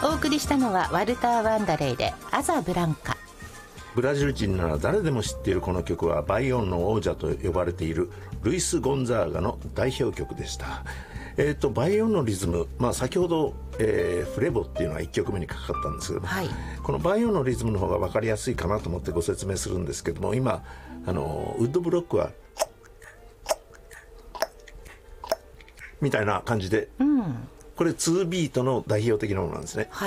お送りしたのはワルター・ワンダレイでアザ・ブランカ。 ブラジル人なら誰でも知っているこの曲はバイオンの王者と呼ばれているルイス・ゴンザーガの代表曲でした。バイオンのリズム、先ほど、フレボっていうのは1曲目にかかったんですけども、はい、このバイオンのリズムの方が分かりやすいかなと思ってご説明するんですけども、今ウッドブロックはみたいな感じで、これ2ビートの代表的なものなんですね、はい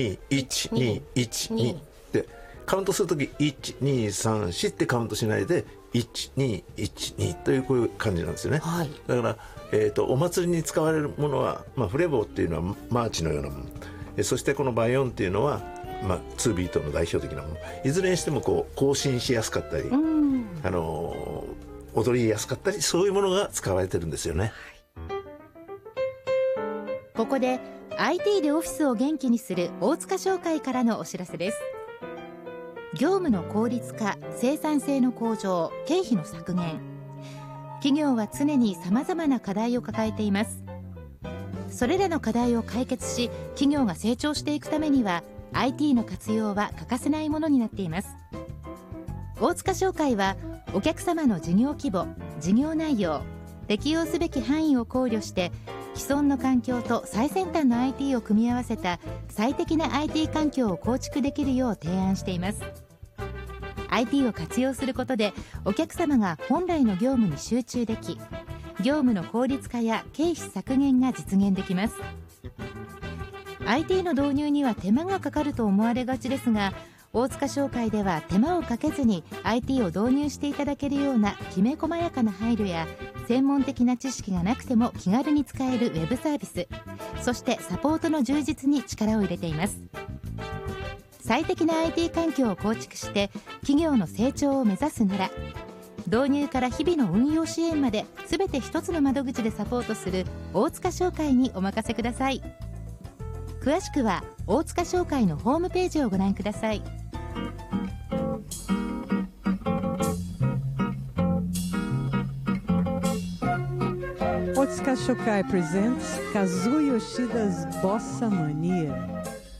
、12121ってカウントするとき1234ってカウントしないで1212というこういう感じなんですよね、はい、だから、お祭りに使われるものは、フレボーっていうのはマーチのようなもの、そしてこのバイオンっていうのは、2ビートの代表的なもの、いずれにしてもこう更新しやすかったり、踊りやすかったり、そういうものが使われてるんですよね。 ここで IT でオフィスを元気にする大塚商会からのお知らせです。業務の効率化、生産性の向上、経費の削減、企業は常にさまざまな課題を抱えています。それらの課題を解決し、企業が成長していくためには IT の活用は欠かせないものになっています。大塚商会はお客様の事業規模、事業内容、適用すべき範囲を考慮して既存の環境と最先端の IT を組み合わせた最適な IT 環境を構築できるよう提案しています。 IT を活用することでお客様が本来の業務に集中でき、業務の効率化や経費削減が実現できます。 IT の導入には手間がかかると思われがちですが、大塚商会では手間をかけずに IT を導入していただけるようなきめ細やかな配慮や、専門的な知識がなくても気軽に使えるウェブサービス、そしてサポートの充実に力を入れています。最適な IT 環境を構築して企業の成長を目指すなら、導入から日々の運用支援まで全て一つの窓口でサポートする大塚商会にお任せください。詳しくは大塚商会のホームページをご覧ください。 Otsuka Shokai presents Kazuo Yoshida's Bossa Mania.